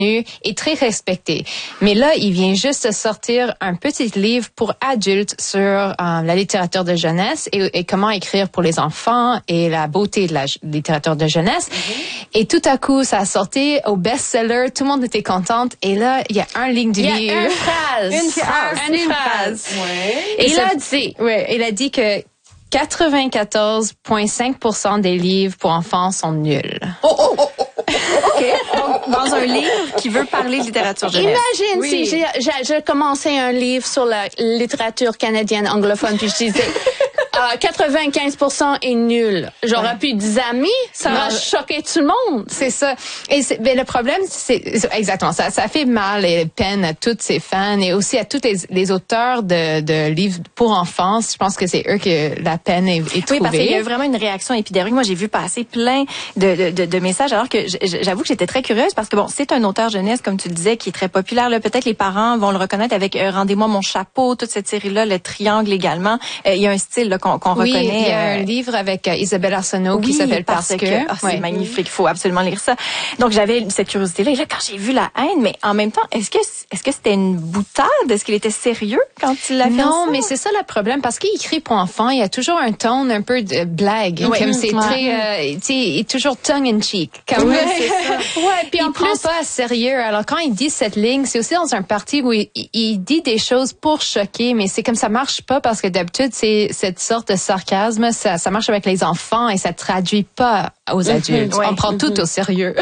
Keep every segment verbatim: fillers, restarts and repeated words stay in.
est très respecté. Mais là, il vient juste de sortir un petit livre pour adultes sur euh, la littérature de jeunesse et, et comment écrire pour les enfants et la beauté de la j- littérature de jeunesse. Mm-hmm. Et tout à coup, ça a sorti au best-seller. Tout le monde était contente. Et là, il y a un ligne du livre. Il y a une phrase. Une phrase. Une, une phrase. Ouais. Et, et il ça, a dit. Ouais, il a dit que quatre-vingt-quatorze virgule cinq pour cent des livres pour enfants sont nuls. Oh, oh, oh, oh. OK. Donc, dans un livre qui veut parler de littérature jeunesse. Imagine oui. si j'ai, j'ai, j'ai commencé un livre sur la littérature canadienne anglophone, puis je disais euh, quatre-vingt-quinze pour cent est nul. J'aurais ouais. pu des amis, ça va choquer tout le monde. C'est ça. Et c'est, ben, le problème, c'est exactement ça. Ça fait mal et peine à tous ses fans et aussi à tous les, les auteurs de, de livres pour enfants. Je pense que c'est eux que la peine est, est trouvée. Oui, parce qu'il y a vraiment une réaction épidermique. Moi, j'ai vu passer plein de, de, de messages, alors que j'avoue que j'étais très curieuse parce que bon, c'est un auteur jeunesse, comme tu le disais, qui est très populaire. Là, peut-être les parents vont le reconnaître avec euh, Rendez-moi mon chapeau, toute cette série-là, Le Triangle également. Euh, il y a un style là, qu'on, qu'on oui, reconnaît. Il y a euh... un livre avec euh, Isabelle Arsenault oui, qui s'appelle Parce, parce que. que... Oh, c'est ouais. magnifique. Il faut absolument lire ça. Donc j'avais cette curiosité-là. Et là, quand j'ai vu La haine, mais en même temps, est-ce que est-ce que c'était une boutade? Est-ce qu'il était sérieux quand il l'a fait? Non, mais c'est ça le problème parce qu'il écrit pour enfants. Il y a toujours un ton un peu de blague, oui. comme c'est ouais. très, euh, tu sais, il est toujours tongue in cheek. Comme oui, c'est ça. Ouais, puis il en prend plus... pas à sérieux. Alors quand il dit cette ligne, c'est aussi dans un parti où il, il dit des choses pour choquer, mais c'est comme ça marche pas parce que d'habitude c'est cette sorte de sarcasme, ça, ça marche avec les enfants et ça traduit pas aux adultes. Mm-hmm, ouais. On prend mm-hmm. tout au sérieux.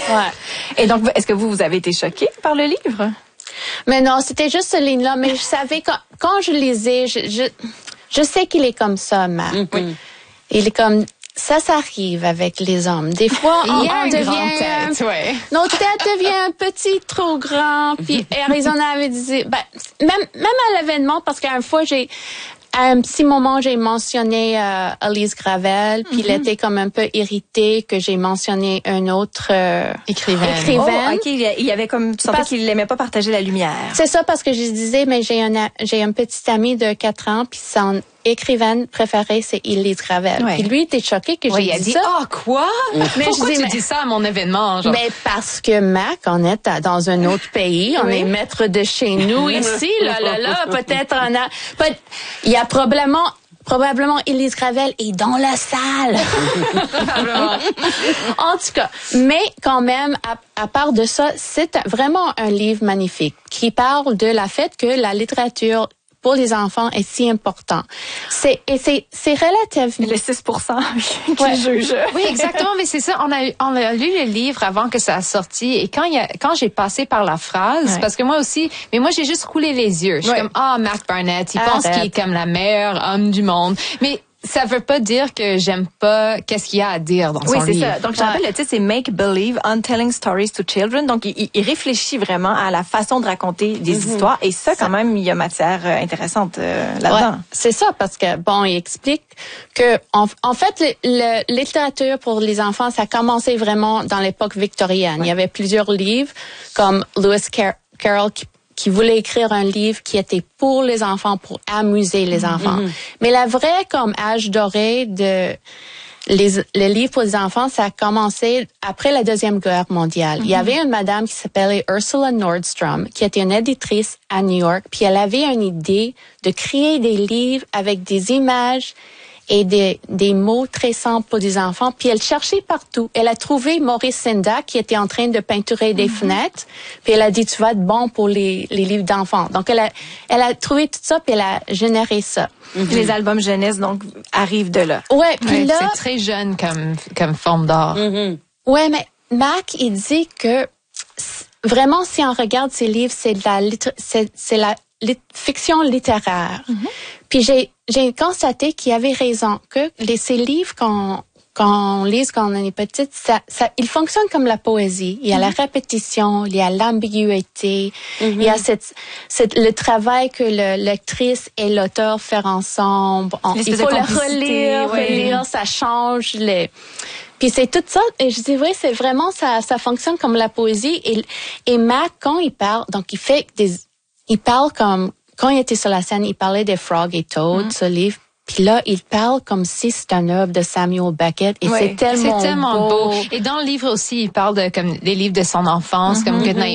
Ouais. Et donc, est-ce que vous, vous avez été choquée par le livre? Mais non, c'était juste cette ligne-là. Mais je savais quand, quand je lisais, je, je, je sais qu'il est comme ça, Marc. Mm-hmm. Il est comme, ça, ça arrive avec les hommes. Des fois, on, il y a on une devient, grande tête, ouais. Notre tête devient un petit trop grand. Puis Arizona avait dit, ben, même, même à l'événement, parce qu'à une fois, j'ai, à un petit moment, j'ai mentionné euh, Elise Gravel, puis mm-hmm. il était comme un peu irrité que j'ai mentionné un autre euh, écrivaine. écrivaine. Oh, ok, il y avait comme tu sentais parce... qu'il n'aimait pas partager la lumière. C'est ça parce que je disais, mais j'ai un j'ai un petit ami de quatre ans, puis son écrivaine préférée c'est Elise Gravel. Ouais. Puis lui était choqué que ouais, j'ai il a dit, dit ça. Ah quoi Mais pourquoi je dis, tu mais... dis ça à mon événement genre? Mais parce que Mac, on est à, dans un autre pays, on oui. est maître de chez nous ici, là là là, peut-être on a, peut, il y a probablement Probablement, Elise Gravel est dans la salle. En tout cas, mais quand même, à, à part de ça, c'est vraiment un livre magnifique qui parle de la fait que la littérature pour les enfants est si important. C'est et c'est c'est relatif. Les six pour cent qui ouais. jugent. Oui, exactement. Mais c'est ça. On a on a lu le livre avant que ça a sorti et quand il y a quand j'ai passé par la phrase, ouais. parce que moi aussi, mais moi j'ai juste roulé les yeux. Je suis ouais. comme ah oh, Mac Barnett, il ah, pense qu'il est comme la meilleure homme du monde. Mais ça veut pas dire que j'aime pas qu'est-ce qu'il y a à dire dans oui, son livre. Oui, c'est ça. Donc, je rappelle, le titre, c'est Make Believe, On Telling Stories to Children. Donc, il, il réfléchit vraiment à la façon de raconter des mm-hmm. histoires. Et ça, quand ça. même, il y a matière euh, intéressante euh, là-dedans. Ouais, c'est ça, parce que, bon, il explique que, en, en fait, la littérature pour les enfants, ça a commencé vraiment dans l'époque victorienne. Ouais. Il y avait plusieurs livres, comme Lewis Car- Carroll, qui qui voulait écrire un livre qui était pour les enfants, pour amuser les enfants. Mm-hmm. Mais la vraie comme âge doré de les, les livres pour les enfants, ça a commencé après la Deuxième Guerre mondiale. Mm-hmm. Il y avait une madame qui s'appelait Ursula Nordstrom, qui était une éditrice à New York, puis elle avait une idée de créer des livres avec des images et des, des mots très simples pour des enfants. Puis elle cherchait partout. Elle a trouvé Maurice Sendak qui était en train de peinturer des mm-hmm. fenêtres. Puis elle a dit, tu vas être bon pour les, les livres d'enfants. Donc elle a, elle a trouvé tout ça puis elle a généré ça. Mm-hmm. Les albums jeunesse, donc, arrivent de là. Ouais, puis ouais, là... C'est très jeune comme, comme forme d'art. Mm-hmm. Ouais, mais Mac, il dit que vraiment, si on regarde ces livres, c'est de la, c'est, c'est la lit- fiction littéraire. Mm-hmm. Puis j'ai, j'ai constaté qu'il avait raison, que les, ces livres qu'on, qu'on lit quand on est petite, ça, ça, ils fonctionnent comme la poésie. Il y a mm-hmm. la répétition, il y a l'ambiguïté, mm-hmm. il y a cette, cette, le travail que le lectrice et l'auteur font ensemble. On, il faut le relire, oui. relire, ça change les... Puis c'est tout ça, et je dis oui, c'est vraiment, ça, ça fonctionne comme la poésie. Et, et Mac, quand il parle, donc il fait des, il parle comme, quand il était sur la scène, il parlait des Frog et Toad, mm. ce livre. Puis là, il parle comme si c'était un œuvre de Samuel Beckett. Et oui, c'est tellement, c'est tellement beau. beau. Et dans le livre aussi, il parle de comme des livres de son enfance, mm-hmm. comme Goodnight